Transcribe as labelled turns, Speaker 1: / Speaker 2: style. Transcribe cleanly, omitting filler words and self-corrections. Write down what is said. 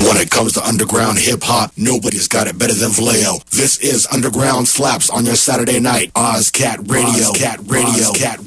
Speaker 1: When it comes to underground hip-hop, nobody's got it better than Vallejo. This is Underground Slaps on your Saturday night. Ozcat Radio. Cat Radio. Cat